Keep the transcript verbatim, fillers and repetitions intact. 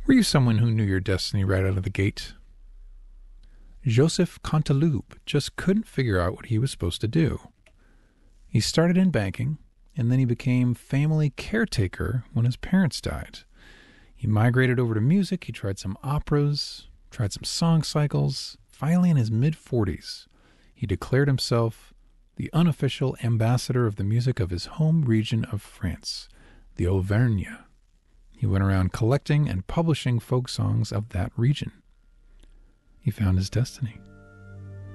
Were you someone who knew your destiny right out of the gate? Joseph Canteloube just couldn't figure out what he was supposed to do. He started in banking, and then he became family caretaker when his parents died. He migrated over to music, he tried some operas, tried some song cycles. Finally, in his mid-forties, he declared himself the unofficial ambassador of the music of his home region of France, the Auvergne. He went around collecting and publishing folk songs of that region. He found his destiny.